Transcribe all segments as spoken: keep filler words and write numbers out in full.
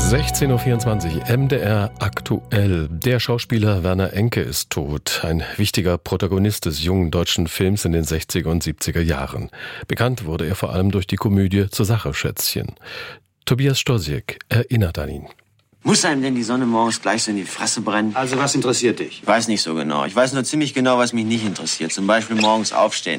sechzehn Uhr vierundzwanzig, M D R aktuell. Der Schauspieler Werner Enke ist tot. Ein wichtiger Protagonist des jungen deutschen Films in den sechziger und siebziger Jahren. Bekannt wurde er vor allem durch die Komödie Zur Sache, Schätzchen. Tobias Stosiek erinnert an ihn. Muss einem denn die Sonne morgens gleich so in die Fresse brennen? Also was interessiert dich? Ich weiß nicht so genau. Ich weiß nur ziemlich genau, was mich nicht interessiert. Zum Beispiel morgens aufstehen.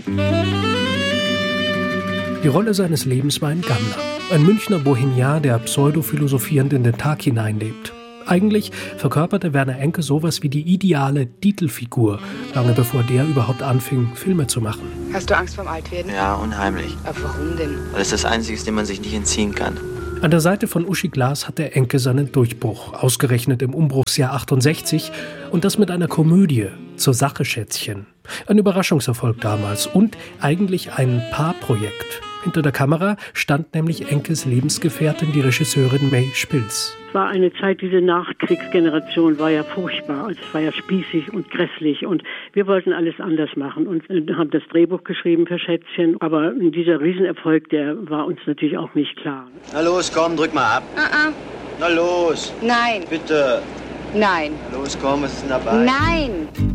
Die Rolle seines Lebens war ein Gammler. Ein Münchner Bohemian, der pseudophilosophierend in den Tag hineinlebt. Eigentlich verkörperte Werner Enke sowas wie die ideale Titelfigur, lange bevor der überhaupt anfing, Filme zu machen. Hast du Angst vorm Altwerden? Ja, unheimlich. Aber warum denn? Weil es das Einzige ist, dem man sich nicht entziehen kann. An der Seite von Uschi Glas hatte Enke seinen Durchbruch, ausgerechnet im Umbruchsjahr achtundsechzig, und das mit einer Komödie, Zur Sache, Schätzchen. Ein Überraschungserfolg damals und eigentlich ein Paarprojekt. Hinter der Kamera stand nämlich Enkes Lebensgefährtin, die Regisseurin May Spils. Es war eine Zeit, diese Nachkriegsgeneration war ja furchtbar. Es war ja spießig und grässlich und wir wollten alles anders machen und haben das Drehbuch geschrieben für Schätzchen. Aber dieser Riesenerfolg, der war uns natürlich auch nicht klar. Na los, komm, drück mal ab. Uh-uh. Na los. Nein. Bitte. Nein. Na los, komm, was ist denn dabei? Nein.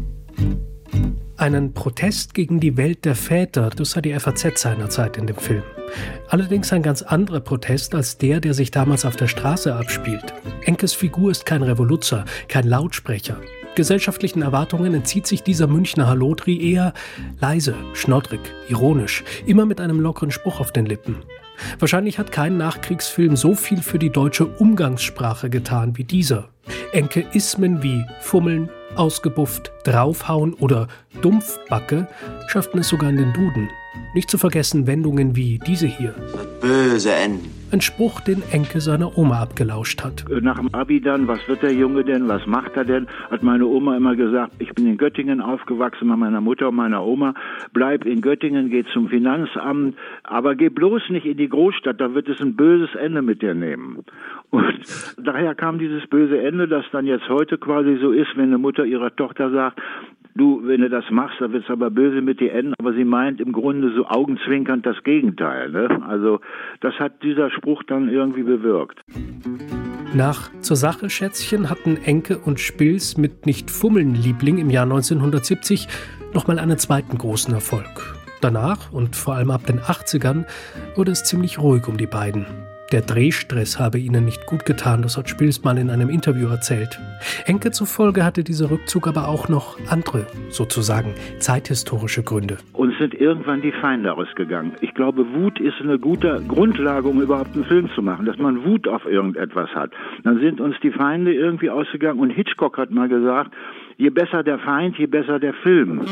Einen Protest gegen die Welt der Väter, das sah die F A Z seinerzeit in dem Film. Allerdings ein ganz anderer Protest als der, der sich damals auf der Straße abspielt. Enkes Figur ist kein Revoluzer, kein Lautsprecher. Gesellschaftlichen Erwartungen entzieht sich dieser Münchner Hallodri eher leise, schnoddrig, ironisch, immer mit einem lockeren Spruch auf den Lippen. Wahrscheinlich hat kein Nachkriegsfilm so viel für die deutsche Umgangssprache getan wie dieser. Enke Ismen wie Fummeln, ausgebufft, draufhauen oder Dumpfbacke schafften es sogar in den Duden. Nicht zu vergessen Wendungen wie diese hier. Böse Enden. Ein Spruch, den Enke seiner Oma abgelauscht hat. Nach dem Abi dann, was wird der Junge denn, was macht er denn, hat meine Oma immer gesagt, ich bin in Göttingen aufgewachsen bei meiner Mutter und meiner Oma, bleib in Göttingen, geh zum Finanzamt, aber geh bloß nicht in die Großstadt, da wird es ein böses Ende mit dir nehmen. Und daher kam dieses böse Ende, das dann jetzt heute quasi so ist, wenn eine Mutter ihrer Tochter sagt, du, wenn du das machst, dann wird es aber böse mit dir enden. Aber sie meint im Grunde so augenzwinkernd das Gegenteil. Ne? Also das hat dieser Spruch dann irgendwie bewirkt. Nach Zur Sache, Schätzchen hatten Enke und Spils mit Nicht-Fummeln-Liebling im Jahr neunzehnhundertsiebzig nochmal einen zweiten großen Erfolg. Danach und vor allem ab den achtzigern wurde es ziemlich ruhig um die beiden. Der Drehstress habe ihnen nicht gut getan, das hat Spils mal in einem Interview erzählt. Enke zufolge hatte dieser Rückzug aber auch noch andere, sozusagen zeithistorische Gründe. Uns sind irgendwann die Feinde ausgegangen. Ich glaube, Wut ist eine gute Grundlage, um überhaupt einen Film zu machen, dass man Wut auf irgendetwas hat. Dann sind uns die Feinde irgendwie ausgegangen und Hitchcock hat mal gesagt, je besser der Feind, je besser der Film.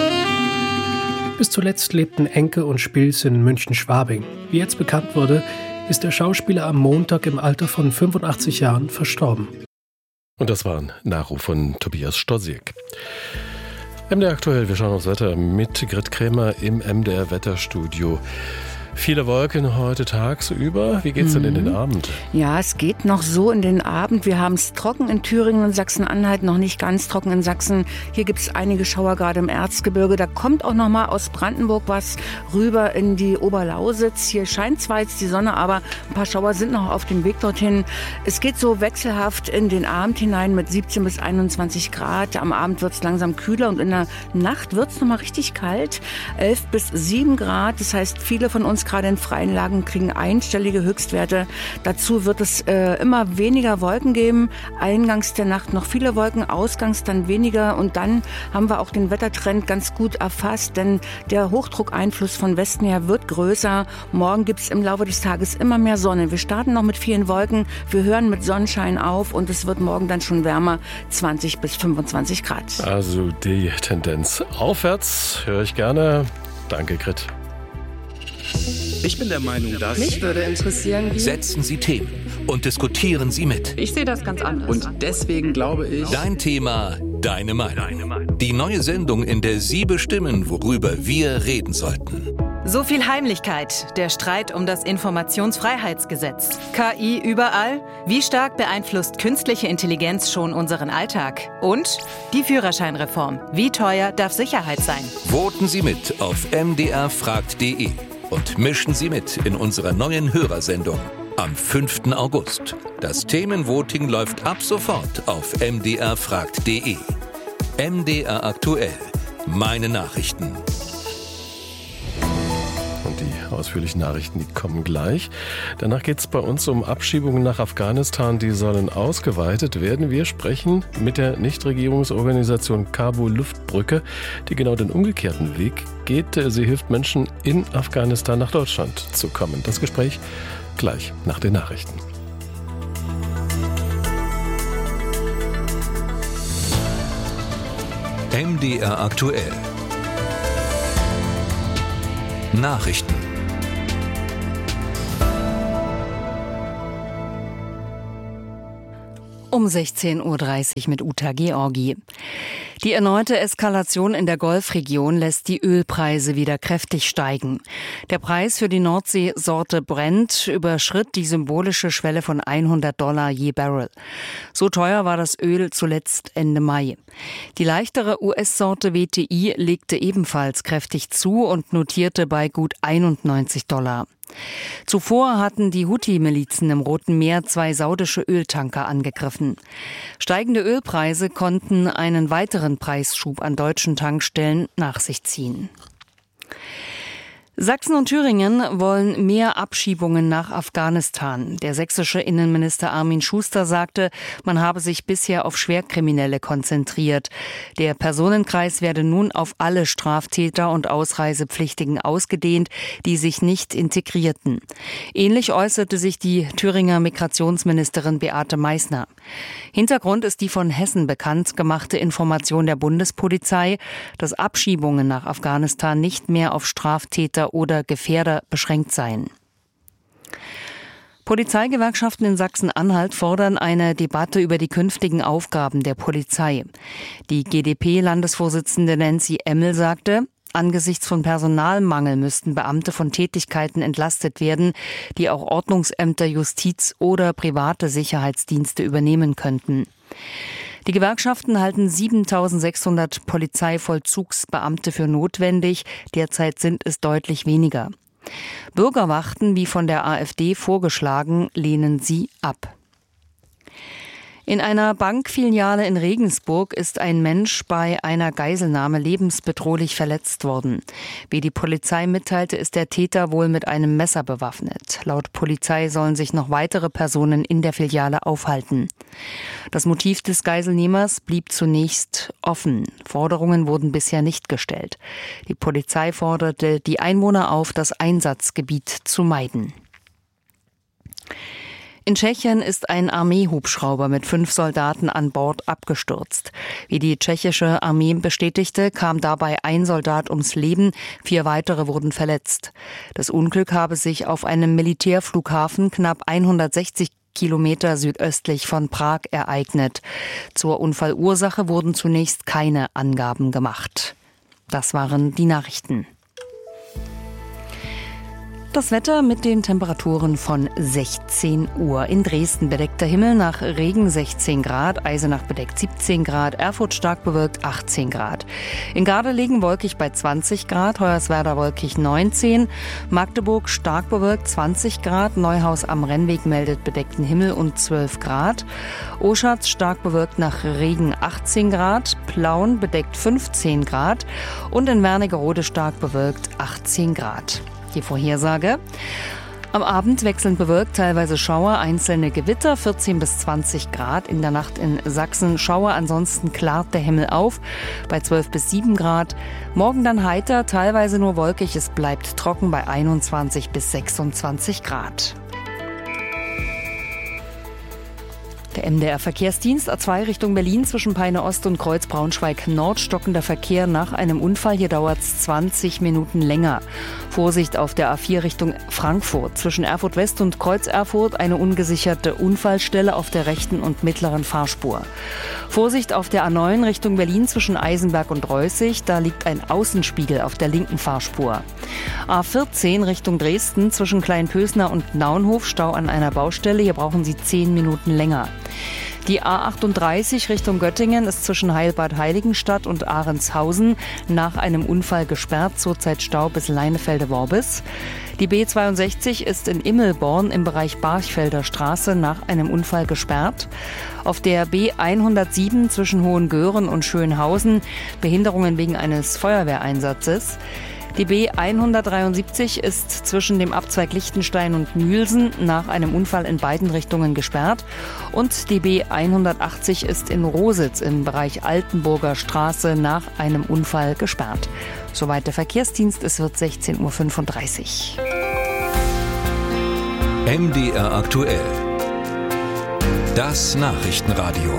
Bis zuletzt lebten Enke und Spils in München-Schwabing. Wie jetzt bekannt wurde, ist der Schauspieler am Montag im Alter von fünfundachtzig Jahren verstorben. Und das war ein Nachruf von Tobias Stosiek. M D R aktuell, wir schauen aufs Wetter mit Grit Krämer im M D R Wetterstudio. Viele Wolken heute tagsüber. Wie geht's denn in den Abend? Ja, es geht noch so in den Abend. Wir haben es trocken in Thüringen und Sachsen-Anhalt, noch nicht ganz trocken in Sachsen. Hier gibt es einige Schauer gerade im Erzgebirge. Da kommt auch noch mal aus Brandenburg was rüber in die Oberlausitz. Hier scheint zwar jetzt die Sonne, aber ein paar Schauer sind noch auf dem Weg dorthin. Es geht so wechselhaft in den Abend hinein mit siebzehn bis einundzwanzig Grad. Am Abend wird es langsam kühler und in der Nacht wird es noch mal richtig kalt. elf bis sieben Grad. Das heißt, viele von uns gerade in freien Lagen kriegen einstellige Höchstwerte. Dazu wird es äh, immer weniger Wolken geben. Eingangs der Nacht noch viele Wolken, ausgangs dann weniger. Und dann haben wir auch den Wettertrend ganz gut erfasst, denn der Hochdruckeinfluss von Westen her wird größer. Morgen gibt es im Laufe des Tages immer mehr Sonne. Wir starten noch mit vielen Wolken, wir hören mit Sonnenschein auf und es wird morgen dann schon wärmer, zwanzig bis fünfundzwanzig Grad. Also die Tendenz aufwärts, höre ich gerne. Danke, Grit. Ich bin der Meinung, dass... Mich würde interessieren, wie... Setzen Sie Themen und diskutieren Sie mit. Ich sehe das ganz anders. Und deswegen glaube ich... Dein Thema, deine Meinung. Die neue Sendung, in der Sie bestimmen, worüber wir reden sollten. So viel Heimlichkeit, der Streit um das Informationsfreiheitsgesetz. K I überall? Wie stark beeinflusst künstliche Intelligenz schon unseren Alltag? Und die Führerscheinreform. Wie teuer darf Sicherheit sein? Voten Sie mit auf m d r fragt punkt d e und mischen Sie mit in unserer neuen Hörersendung. am fünften August. Das Themenvoting läuft ab sofort auf m d r fragt punkt d e. M D R aktuell. Meine Nachrichten. Und die ausführlichen Nachrichten, die kommen gleich. Danach geht es bei uns um Abschiebungen nach Afghanistan, die sollen ausgeweitet werden. Wir sprechen mit der Nichtregierungsorganisation Kabul Luftbrücke, die genau den umgekehrten Weg geht. Sie hilft Menschen in Afghanistan nach Deutschland zu kommen. Das Gespräch gleich nach den Nachrichten. M D R aktuell. Nachrichten. Um sechzehn Uhr dreißig mit Uta Georgi. Die erneute Eskalation in der Golfregion lässt die Ölpreise wieder kräftig steigen. Der Preis für die Nordsee-Sorte Brent überschritt die symbolische Schwelle von hundert Dollar je Barrel. So teuer war das Öl zuletzt Ende Mai. Die leichtere U S-Sorte W T I legte ebenfalls kräftig zu und notierte bei gut einundneunzig Dollar. Zuvor hatten die Houthi-Milizen im Roten Meer zwei saudische Öltanker angegriffen. Steigende Ölpreise konnten einen weiteren Preisschub an deutschen Tankstellen nach sich ziehen. Sachsen und Thüringen wollen mehr Abschiebungen nach Afghanistan. Der sächsische Innenminister Armin Schuster sagte, man habe sich bisher auf Schwerkriminelle konzentriert. Der Personenkreis werde nun auf alle Straftäter und Ausreisepflichtigen ausgedehnt, die sich nicht integrierten. Ähnlich äußerte sich die Thüringer Migrationsministerin Beate Meißner. Hintergrund ist die von Hessen bekannt gemachte Information der Bundespolizei, dass Abschiebungen nach Afghanistan nicht mehr auf Straftäter oder Gefährder beschränkt seien. Polizeigewerkschaften in Sachsen-Anhalt fordern eine Debatte über die künftigen Aufgaben der Polizei. Die G d P-Landesvorsitzende Nancy Emmel sagte, angesichts von Personalmangel müssten Beamte von Tätigkeiten entlastet werden, die auch Ordnungsämter, Justiz oder private Sicherheitsdienste übernehmen könnten. Die Gewerkschaften halten siebentausendsechshundert Polizeivollzugsbeamte für notwendig. Derzeit sind es deutlich weniger. Bürgerwachten, wie von der AfD vorgeschlagen, lehnen sie ab. In einer Bankfiliale in Regensburg ist ein Mensch bei einer Geiselnahme lebensbedrohlich verletzt worden. Wie die Polizei mitteilte, ist der Täter wohl mit einem Messer bewaffnet. Laut Polizei sollen sich noch weitere Personen in der Filiale aufhalten. Das Motiv des Geiselnehmers blieb zunächst offen. Forderungen wurden bisher nicht gestellt. Die Polizei forderte die Einwohner auf, das Einsatzgebiet zu meiden. In Tschechien ist ein Armeehubschrauber mit fünf Soldaten an Bord abgestürzt. Wie die tschechische Armee bestätigte, kam dabei ein Soldat ums Leben, vier weitere wurden verletzt. Das Unglück habe sich auf einem Militärflughafen knapp hundertsechzig Kilometer südöstlich von Prag ereignet. Zur Unfallursache wurden zunächst keine Angaben gemacht. Das waren die Nachrichten. Das Wetter mit den Temperaturen von sechzehn Uhr. In Dresden bedeckter Himmel, nach Regen sechzehn Grad, Eisenach bedeckt siebzehn Grad, Erfurt stark bewölkt achtzehn Grad. In Gardelegen wolkig bei zwanzig Grad, Hoyerswerda wolkig neunzehn, Magdeburg stark bewölkt zwanzig Grad, Neuhaus am Rennweg meldet bedeckten Himmel und zwölf Grad, Oschatz stark bewölkt nach Regen achtzehn Grad, Plauen bedeckt fünfzehn Grad und in Wernigerode stark bewölkt achtzehn Grad. Die Vorhersage: Am Abend wechselnd bewölkt, teilweise Schauer, einzelne Gewitter, vierzehn bis zwanzig Grad. In der Nacht in Sachsen Schauer, ansonsten klart der Himmel auf bei zwölf bis sieben Grad. Morgen dann heiter, teilweise nur wolkig, es bleibt trocken bei einundzwanzig bis sechsundzwanzig Grad. Der M D R-Verkehrsdienst A zwei Richtung Berlin zwischen Peine Ost und Kreuz Braunschweig Nord, stockender Verkehr nach einem Unfall. Hier dauert es zwanzig Minuten länger. Vorsicht auf der A vier Richtung Frankfurt zwischen Erfurt West und Kreuz Erfurt, eine ungesicherte Unfallstelle auf der rechten und mittleren Fahrspur. Vorsicht auf der A neun Richtung Berlin zwischen Eisenberg und Reußig, da liegt ein Außenspiegel auf der linken Fahrspur. A vierzehn Richtung Dresden zwischen Kleinpösner und Naunhof, Stau an einer Baustelle, hier brauchen Sie zehn Minuten länger. Die A achtunddreißig Richtung Göttingen ist zwischen Heilbad Heiligenstadt und Ahrenshausen nach einem Unfall gesperrt, zurzeit Stau bis Leinefelde-Worbis. Die B zweiundsechzig ist in Immelborn im Bereich Barchfelder Straße nach einem Unfall gesperrt. Auf der B hundertsieben zwischen Hohengöhren und Schönhausen Behinderungen wegen eines Feuerwehreinsatzes. Die B hundertdreiundsiebzig ist zwischen dem Abzweig Lichtenstein und Mühlsen nach einem Unfall in beiden Richtungen gesperrt. Und die B hundertachtzig ist in Rositz im Bereich Altenburger Straße nach einem Unfall gesperrt. Soweit der Verkehrsdienst, es wird sechzehn Uhr fünfunddreißig. M D R aktuell. Das Nachrichtenradio.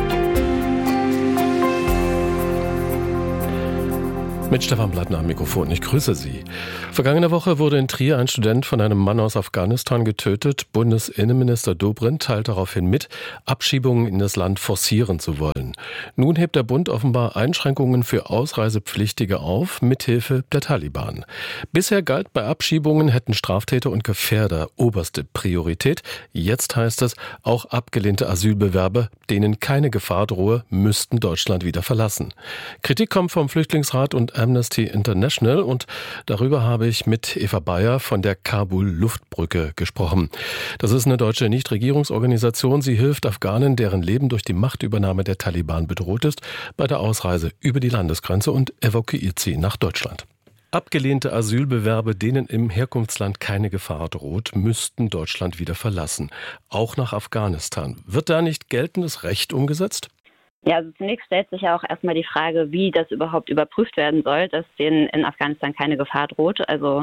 Mit Stefan Blattner am Mikrofon. Ich grüße Sie. Vergangene Woche wurde in Trier ein Student von einem Mann aus Afghanistan getötet. Bundesinnenminister Dobrindt teilt daraufhin mit, Abschiebungen in das Land forcieren zu wollen. Nun hebt der Bund offenbar Einschränkungen für Ausreisepflichtige auf, mithilfe der Taliban. Bisher galt, bei Abschiebungen hätten Straftäter und Gefährder oberste Priorität. Jetzt heißt es, auch abgelehnte Asylbewerber, denen keine Gefahr drohe, müssten Deutschland wieder verlassen. Kritik kommt vom Flüchtlingsrat und Amnesty International und darüber habe ich mit Eva Bayer von der Kabul-Luftbrücke gesprochen. Das ist eine deutsche Nichtregierungsorganisation. Sie hilft Afghanen, deren Leben durch die Machtübernahme der Taliban bedroht ist, bei der Ausreise über die Landesgrenze und evakuiert sie nach Deutschland. Abgelehnte Asylbewerber, denen im Herkunftsland keine Gefahr droht, müssten Deutschland wieder verlassen. Auch nach Afghanistan. Wird da nicht geltendes Recht umgesetzt? Ja, also zunächst stellt sich ja auch erstmal die Frage, wie das überhaupt überprüft werden soll, dass denen in Afghanistan keine Gefahr droht. Also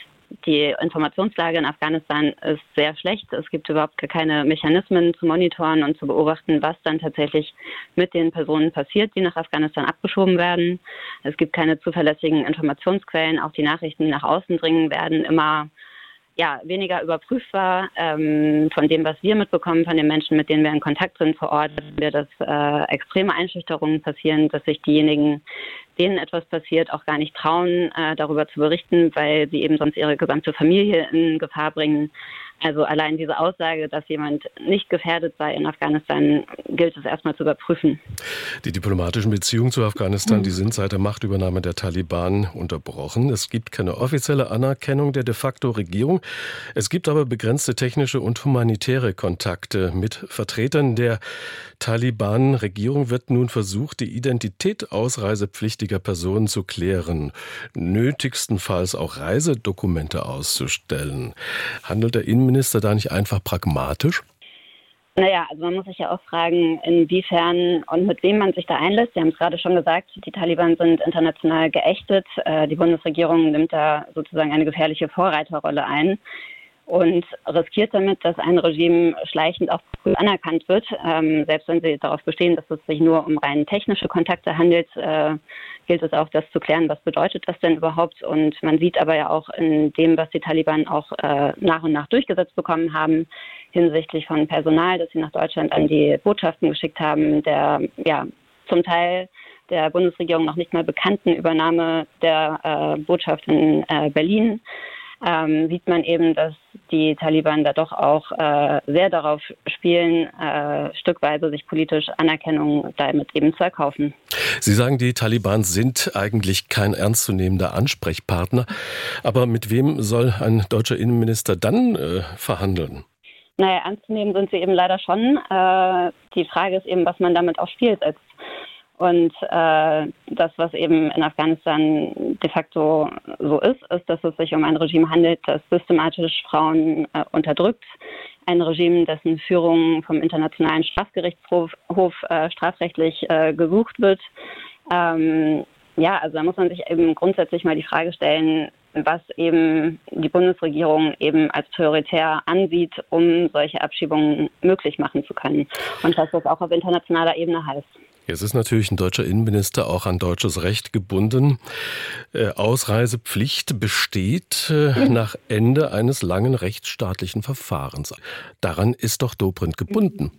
die Informationslage in Afghanistan ist sehr schlecht. Es gibt überhaupt keine Mechanismen zu monitoren und zu beobachten, was dann tatsächlich mit den Personen passiert, die nach Afghanistan abgeschoben werden. Es gibt keine zuverlässigen Informationsquellen. Auch die Nachrichten, die nach außen dringen, werden immer ja, weniger überprüfbar. Ähm, von dem, was wir mitbekommen, von den Menschen, mit denen wir in Kontakt sind vor Ort, wir, dass äh, extreme Einschüchterungen passieren, dass sich diejenigen, denen etwas passiert, auch gar nicht trauen, äh, darüber zu berichten, weil sie eben sonst ihre gesamte Familie in Gefahr bringen. Also allein diese Aussage, dass jemand nicht gefährdet sei in Afghanistan, gilt es erstmal zu überprüfen. Die diplomatischen Beziehungen zu Afghanistan, mhm. die sind seit der Machtübernahme der Taliban unterbrochen. Es gibt keine offizielle Anerkennung der de facto Regierung. Es gibt aber begrenzte technische und humanitäre Kontakte. Mit Vertretern der Taliban-Regierung wird nun versucht, die Identität ausreisepflichtiger Personen zu klären, nötigstenfalls auch Reisedokumente auszustellen. Handelt der Innenminister da nicht einfach pragmatisch? Naja, also man muss sich ja auch fragen, inwiefern und mit wem man sich da einlässt. Sie haben es gerade schon gesagt, die Taliban sind international geächtet. Die Bundesregierung nimmt da sozusagen eine gefährliche Vorreiterrolle ein und riskiert damit, dass ein Regime schleichend auch anerkannt wird. Ähm, selbst wenn sie darauf bestehen, dass es sich nur um rein technische Kontakte handelt, äh, gilt es auch, das zu klären, was bedeutet das denn überhaupt. Und man sieht aber ja auch in dem, was die Taliban auch äh, nach und nach durchgesetzt bekommen haben, hinsichtlich von Personal, das sie nach Deutschland an die Botschaften geschickt haben, der ja zum Teil der Bundesregierung noch nicht mal bekannten Übernahme der äh, Botschaft in äh, Berlin, ähm, sieht man eben, dass die Taliban da doch auch äh, sehr darauf spielen, äh, stückweise sich politisch Anerkennung damit eben zu erkaufen. Sie sagen, die Taliban sind eigentlich kein ernstzunehmender Ansprechpartner. Aber mit wem soll ein deutscher Innenminister dann äh, verhandeln? Naja, ernst zu nehmen sind sie eben leider schon. Äh, die Frage ist eben, was man damit aufs Spiel setzt. Und äh, das, was eben in Afghanistan de facto so ist, ist, dass es sich um ein Regime handelt, das systematisch Frauen äh, unterdrückt. Ein Regime, dessen Führung vom Internationalen Strafgerichtshof Hof, äh, strafrechtlich äh, gesucht wird. Ähm, ja, also da muss man sich eben grundsätzlich mal die Frage stellen, was eben die Bundesregierung eben als prioritär ansieht, um solche Abschiebungen möglich machen zu können. Und was das auch auf internationaler Ebene heißt. Jetzt ist natürlich ein deutscher Innenminister auch an deutsches Recht gebunden. Äh, Ausreisepflicht besteht äh, nach Ende eines langen rechtsstaatlichen Verfahrens. Daran ist doch Dobrindt gebunden.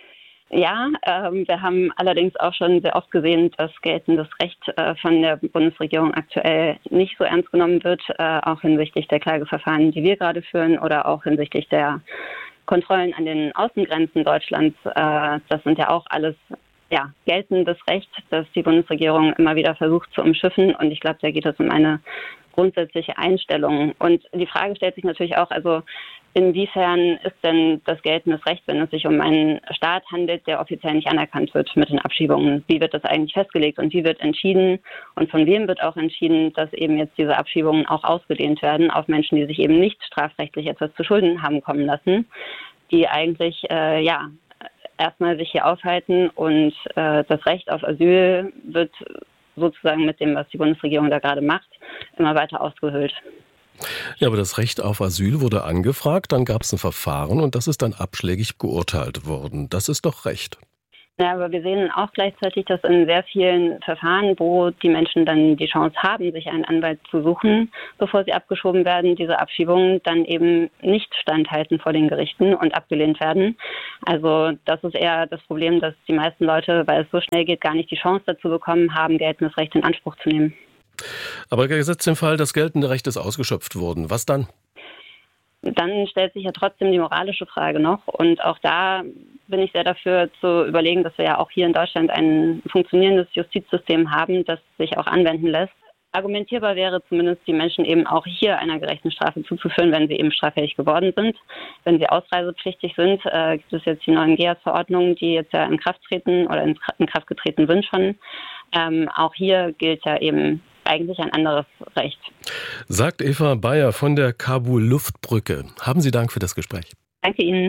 Ja, ähm, wir haben allerdings auch schon sehr oft gesehen, dass geltendes Recht äh, von der Bundesregierung aktuell nicht so ernst genommen wird, äh, auch hinsichtlich der Klageverfahren, die wir gerade führen oder auch hinsichtlich der Kontrollen an den Außengrenzen Deutschlands. Äh, das sind ja auch alles ja, geltendes Recht, das die Bundesregierung immer wieder versucht zu umschiffen. Und ich glaube, da geht es um eine grundsätzliche Einstellung. Und die Frage stellt sich natürlich auch, also inwiefern ist denn das geltendes Recht, wenn es sich um einen Staat handelt, der offiziell nicht anerkannt wird mit den Abschiebungen? Wie wird das eigentlich festgelegt und wie wird entschieden und von wem wird auch entschieden, dass eben jetzt diese Abschiebungen auch ausgedehnt werden auf Menschen, die sich eben nicht strafrechtlich etwas zu Schulden haben kommen lassen, die eigentlich äh, ja erstmal sich hier aufhalten und äh, das Recht auf Asyl wird sozusagen mit dem, was die Bundesregierung da gerade macht, immer weiter ausgehöhlt. Ja, aber das Recht auf Asyl wurde angefragt, dann gab es ein Verfahren und das ist dann abschlägig geurteilt worden. Das ist doch Recht. Ja, aber wir sehen auch gleichzeitig, dass in sehr vielen Verfahren, wo die Menschen dann die Chance haben, sich einen Anwalt zu suchen, bevor sie abgeschoben werden, diese Abschiebungen dann eben nicht standhalten vor den Gerichten und abgelehnt werden. Also das ist eher das Problem, dass die meisten Leute, weil es so schnell geht, gar nicht die Chance dazu bekommen haben, geltendes Recht in Anspruch zu nehmen. Aber gesetzt im Fall, das geltende Recht ist ausgeschöpft worden. Was dann? Dann stellt sich ja trotzdem die moralische Frage noch. Und auch da bin ich sehr dafür zu überlegen, dass wir ja auch hier in Deutschland ein funktionierendes Justizsystem haben, das sich auch anwenden lässt. Argumentierbar wäre zumindest, die Menschen eben auch hier einer gerechten Strafe zuzuführen, wenn sie eben straffällig geworden sind. Wenn sie ausreisepflichtig sind, äh, gibt es jetzt die neuen G E A S-Verordnungen, die jetzt ja in Kraft treten oder in, in Kraft getreten sind schon. Ähm, auch hier gilt ja eben eigentlich ein anderes Recht. Sagt Eva Bayer von der Kabul-Luftbrücke. Haben Sie Dank für das Gespräch. Danke Ihnen.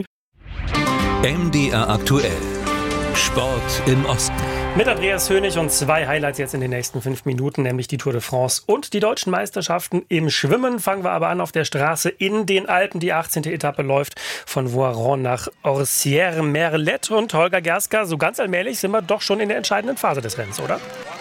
M D R aktuell. Sport im Osten. Mit Andreas Hönig und zwei Highlights jetzt in den nächsten fünf Minuten, nämlich die Tour de France und die deutschen Meisterschaften im Schwimmen. Fangen wir aber an auf der Straße in den Alpen. Die achtzehnte Etappe läuft von Voiron nach Orcières-Merlet. Und Holger Gerska, so ganz allmählich sind wir doch schon in der entscheidenden Phase des Rennens, oder?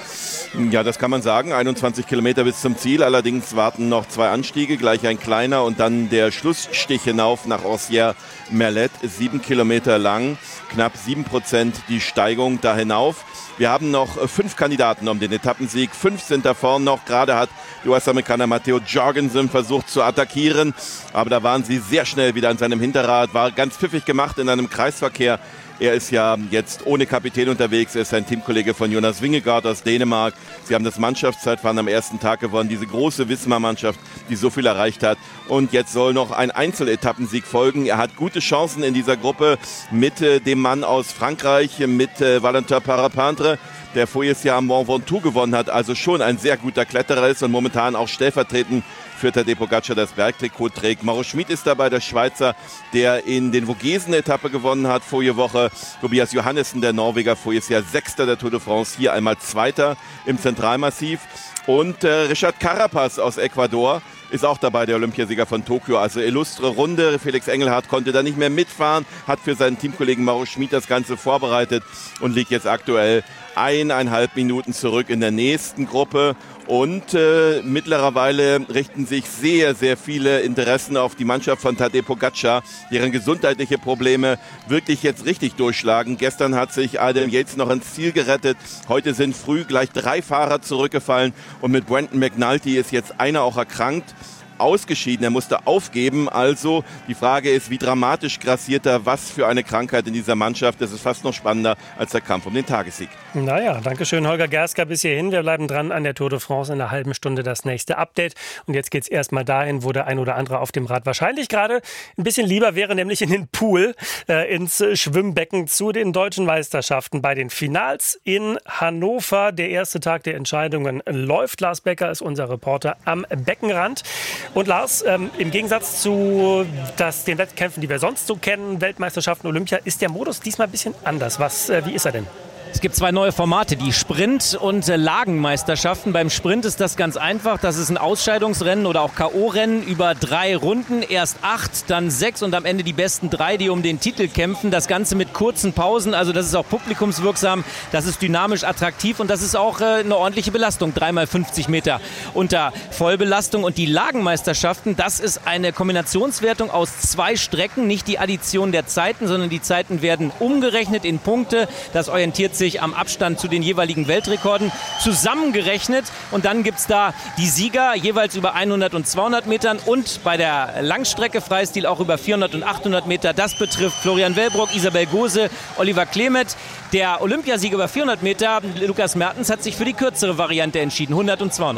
Ja, das kann man sagen. einundzwanzig Kilometer bis zum Ziel. Allerdings warten noch zwei Anstiege, gleich ein kleiner und dann der Schlussstich hinauf nach Orcières-Merlet. Sieben Kilometer lang, knapp sieben Prozent die Steigung da hinauf. Wir haben noch fünf Kandidaten um den Etappensieg. Fünf sind da vorne noch. Gerade hat der U S-Amerikaner Matteo Jorgensen versucht zu attackieren. Aber da waren sie sehr schnell wieder an seinem Hinterrad. War ganz pfiffig gemacht in einem Kreisverkehr. Er ist ja jetzt ohne Kapitän unterwegs. Er ist ein Teamkollege von Jonas Vingegaard aus Dänemark. Sie haben das Mannschaftszeitfahren am ersten Tag gewonnen. Diese große Wismar-Mannschaft, die so viel erreicht hat. Und jetzt soll noch ein Einzeletappensieg folgen. Er hat gute Chancen in dieser Gruppe mit äh, dem Mann aus Frankreich, mit äh, Valentin Parapintre, der voriges Jahr am Mont Ventoux gewonnen hat. Also schon ein sehr guter Kletterer ist und momentan auch stellvertretend für Tadej Pogacar das Bergtrikot trägt. Mauro Schmid ist dabei, der Schweizer, der in den Vogesen-Etappe gewonnen hat vorige Woche. Tobias Johannessen, der Norweger, voriges Jahr Sechster der Tour de France, hier einmal Zweiter im Zentralmassiv. Und äh, Richard Carapaz aus Ecuador ist auch dabei, der Olympiasieger von Tokio. Also illustre Runde. Felix Engelhardt konnte da nicht mehr mitfahren, hat für seinen Teamkollegen Mauro Schmid das Ganze vorbereitet und liegt jetzt aktuell eineinhalb Minuten zurück in der nächsten Gruppe. Und äh, mittlerweile richten sich sehr, sehr viele Interessen auf die Mannschaft von Tadej Pogacar, deren gesundheitliche Probleme wirklich jetzt richtig durchschlagen. Gestern hat sich Adam Yates noch ins Ziel gerettet. Heute sind früh gleich drei Fahrer zurückgefallen. Und mit Brendan McNulty ist jetzt einer auch erkrankt. Ausgeschieden, er musste aufgeben. Also die Frage ist, wie dramatisch grassiert er, was für eine Krankheit in dieser Mannschaft. Das ist fast noch spannender als der Kampf um den Tagessieg. Naja, danke schön Holger Gerska bis hierhin. Wir bleiben dran an der Tour de France, in einer halben Stunde das nächste Update. Und jetzt geht es erstmal dahin, wo der ein oder andere auf dem Rad wahrscheinlich gerade ein bisschen lieber wäre, nämlich in den Pool, äh, ins Schwimmbecken zu den deutschen Meisterschaften. Bei den Finals in Hannover, der erste Tag der Entscheidungen läuft. Lars Becker ist unser Reporter am Beckenrand. Und Lars, ähm, im Gegensatz zu das, den Wettkämpfen, die wir sonst so kennen, Weltmeisterschaften, Olympia, ist der Modus diesmal ein bisschen anders. Was, äh, wie ist er denn? Es gibt zwei neue Formate, die Sprint- und Lagenmeisterschaften. Beim Sprint ist das ganz einfach. Das ist ein Ausscheidungsrennen oder auch K O-Rennen über drei Runden. Erst acht, dann sechs und am Ende die besten drei, die um den Titel kämpfen. Das Ganze mit kurzen Pausen. Also das ist auch publikumswirksam, das ist dynamisch attraktiv und das ist auch äh, eine ordentliche Belastung. Dreimal fünfzig Meter unter Vollbelastung. Und die Lagenmeisterschaften, das ist eine Kombinationswertung aus zwei Strecken. Nicht die Addition der Zeiten, sondern die Zeiten werden umgerechnet in Punkte. Das orientiert sich am Abstand zu den jeweiligen Weltrekorden zusammengerechnet und dann gibt es da die Sieger jeweils über hundert und zweihundert Metern und bei der Langstrecke Freistil auch über vierhundert und achthundert Meter. Das betrifft Florian Wellbrock, Isabel Gose, Oliver Klemet. Der Olympiasieger über vierhundert Meter, Lukas Mertens, hat sich für die kürzere Variante entschieden, hundert und zweihundert.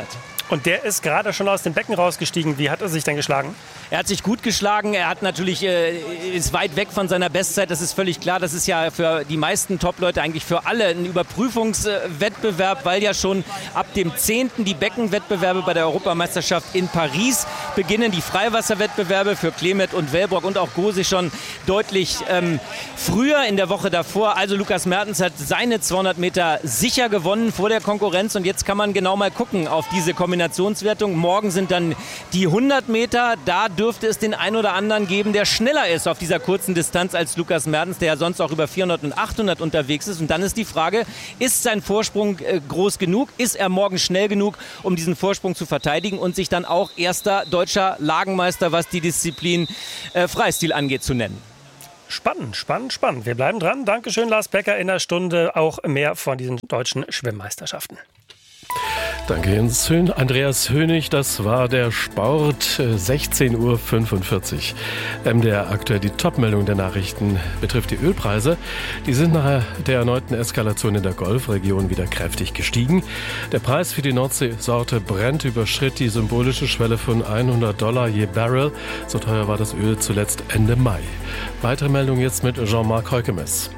Und der ist gerade schon aus dem Becken rausgestiegen. Wie hat er sich denn geschlagen? Er hat sich gut geschlagen. Er hat natürlich, äh, ist weit weg von seiner Bestzeit. Das ist völlig klar. Das ist ja für die meisten Top-Leute, eigentlich für alle, ein Überprüfungswettbewerb, weil ja schon ab dem zehnten die Beckenwettbewerbe bei der Europameisterschaft in Paris beginnen. Die Freiwasserwettbewerbe für Klemet und Wellbrock und auch Gose schon deutlich ähm, früher in der Woche davor. Also Lukas Mertens hat seine zweihundert Meter sicher gewonnen vor der Konkurrenz. Und jetzt kann man genau mal gucken auf diese Kombinationswertung. Morgen sind dann die hundert Meter. Da dürfte es den einen oder anderen geben, der schneller ist auf dieser kurzen Distanz als Lukas Mertens, der ja sonst auch über vierhundert und achthundert unterwegs ist. Und dann ist die Frage, ist sein Vorsprung äh, groß genug? Ist er morgen schnell genug, um diesen Vorsprung zu verteidigen und sich dann auch erster deutscher Lagenmeister, was die Disziplin äh, Freistil angeht, zu nennen? Spannend, spannend, spannend. Wir bleiben dran. Dankeschön, Lars Becker. In der Stunde auch mehr von diesen deutschen Schwimmmeisterschaften. Danke, Jens Höhn. Andreas Hönig, das war der Sport, sechzehn Uhr fünfundvierzig. M D R aktuell die Topmeldung der Nachrichten betrifft die Ölpreise. Die sind nach der erneuten Eskalation in der Golfregion wieder kräftig gestiegen. Der Preis für die Nordsee-Sorte Brent überschritt die symbolische Schwelle von hundert Dollar je Barrel. So teuer war das Öl zuletzt Ende Mai. Weitere Meldung jetzt mit Jean-Marc Heukemes.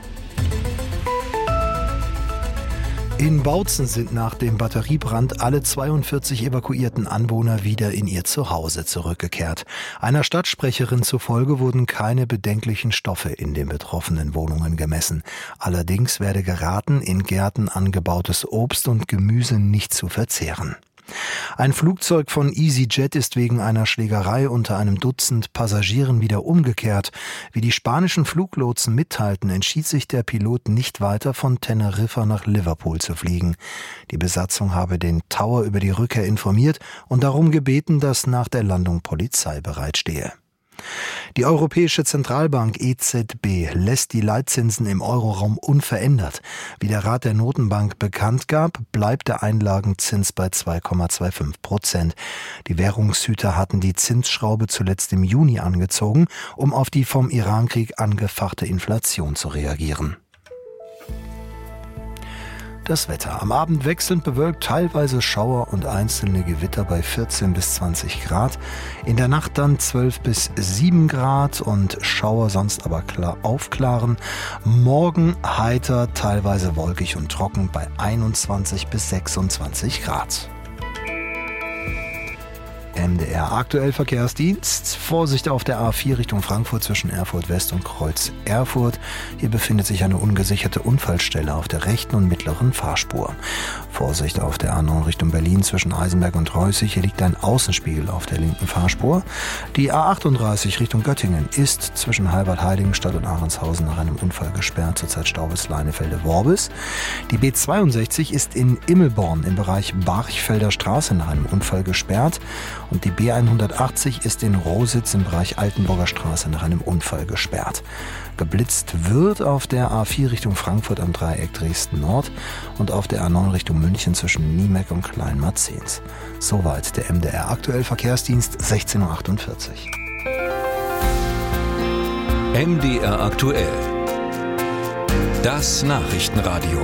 In Bautzen sind nach dem Batteriebrand alle zweiundvierzig evakuierten Anwohner wieder in ihr Zuhause zurückgekehrt. Einer Stadtsprecherin zufolge wurden keine bedenklichen Stoffe in den betroffenen Wohnungen gemessen. Allerdings werde geraten, in Gärten angebautes Obst und Gemüse nicht zu verzehren. Ein Flugzeug von EasyJet ist wegen einer Schlägerei unter einem Dutzend Passagieren wieder umgekehrt. Wie die spanischen Fluglotsen mitteilten, entschied sich der Pilot nicht weiter von Teneriffa nach Liverpool zu fliegen. Die Besatzung habe den Tower über die Rückkehr informiert und darum gebeten, dass nach der Landung Polizei bereitstehe. Die Europäische Zentralbank E Z B lässt die Leitzinsen im Euroraum unverändert. Wie der Rat der Notenbank bekannt gab, bleibt der Einlagenzins bei zwei Komma fünfundzwanzig Prozent. Die Währungshüter hatten die Zinsschraube zuletzt im Juni angezogen, um auf die vom Irankrieg angefachte Inflation zu reagieren. Das Wetter. Am Abend wechselnd bewölkt, teilweise Schauer und einzelne Gewitter bei vierzehn bis zwanzig Grad. In der Nacht dann zwölf bis sieben Grad und Schauer, sonst aber klar aufklaren. Morgen heiter, teilweise wolkig und trocken bei einundzwanzig bis sechsundzwanzig Grad. M D R aktuell Verkehrsdienst. Vorsicht auf der A vier Richtung Frankfurt zwischen Erfurt West und Kreuz Erfurt. Hier befindet sich eine ungesicherte Unfallstelle auf der rechten und mittleren Fahrspur. Vorsicht auf der A neun Richtung Berlin zwischen Eisenberg und Reußig. Hier liegt ein Außenspiegel auf der linken Fahrspur. Die A achtunddreißig Richtung Göttingen ist zwischen Halbert-Heiligenstadt und Ahrendshausen nach einem Unfall gesperrt. Zurzeit Stau bis Leinefelde-Worbis. Die B zweiundsechzig ist in Immelborn im Bereich Barchfelder Straße nach einem Unfall gesperrt. Und die B hundertachtzig ist in Rositz im Bereich Altenburger Straße nach einem Unfall gesperrt. Geblitzt wird auf der A vier Richtung Frankfurt am Dreieck Dresden-Nord und auf der A neun Richtung München zwischen Niemeck und Kleinmarzens. Soweit der M D R aktuell Verkehrsdienst, sechzehn Uhr achtundvierzig. M D R aktuell. Das Nachrichtenradio.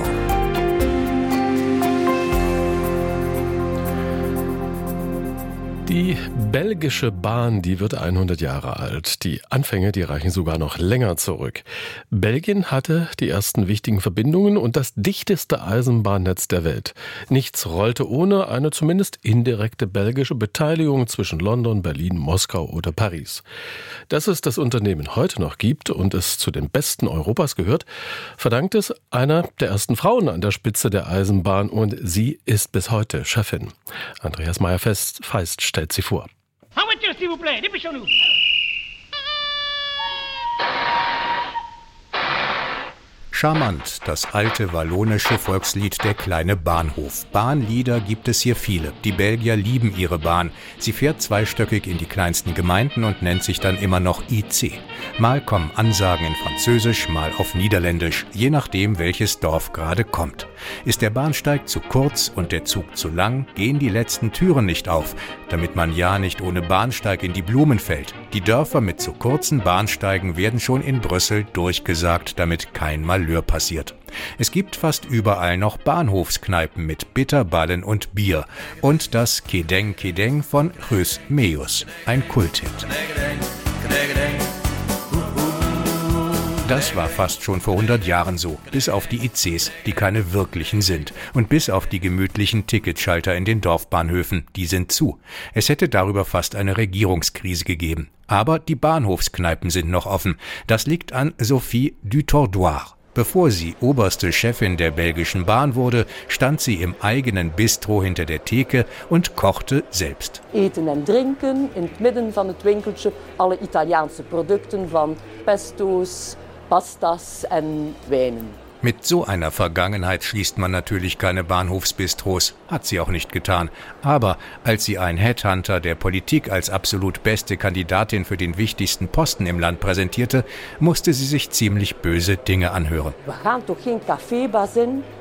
Die belgische Bahn, die wird hundert Jahre alt. Die Anfänge, die reichen sogar noch länger zurück. Belgien hatte die ersten wichtigen Verbindungen und das dichteste Eisenbahnnetz der Welt. Nichts rollte ohne eine zumindest indirekte belgische Beteiligung zwischen London, Berlin, Moskau oder Paris. Dass es das Unternehmen heute noch gibt und es zu den besten Europas gehört, verdankt es einer der ersten Frauen an der Spitze der Eisenbahn und sie ist bis heute Chefin. Andreas Meyer-Feist stellt sie vor. Charmant, das alte wallonische Volkslied Der kleine Bahnhof. Bahnlieder gibt es hier viele. Die Belgier lieben ihre Bahn. Sie fährt zweistöckig in die kleinsten Gemeinden und nennt sich dann immer noch I C. Mal kommen Ansagen in Französisch, mal auf Niederländisch, je nachdem, welches Dorf gerade kommt. Ist der Bahnsteig zu kurz und der Zug zu lang, gehen die letzten Türen nicht auf, damit man ja nicht ohne Bahnsteig in die Blumen fällt. Die Dörfer mit zu kurzen Bahnsteigen werden schon in Brüssel durchgesagt, damit kein Malheur Malheur passiert. Es gibt fast überall noch Bahnhofskneipen mit Bitterballen und Bier und das Kedeng Kedeng von Rös Meus, ein Kulthit. Das war fast schon vor hundert Jahren so, bis auf die I Cs, die keine wirklichen sind, und bis auf die gemütlichen Ticketschalter in den Dorfbahnhöfen, die sind zu. Es hätte darüber fast eine Regierungskrise gegeben. Aber die Bahnhofskneipen sind noch offen. Das liegt an Sophie Dutordoir. Bevor sie oberste Chefin der belgischen Bahn wurde, stand sie im eigenen Bistro hinter der Theke und kochte selbst. Eten en drinken, in het midden van het winkeltje alle Italiaanse producten van pestos, pastas en wijnen. Mit so einer Vergangenheit schließt man natürlich keine Bahnhofsbistros, hat sie auch nicht getan. Aber als sie ein Headhunter der Politik als absolut beste Kandidatin für den wichtigsten Posten im Land präsentierte, musste sie sich ziemlich böse Dinge anhören. Wir gaan toch geen cafébaas in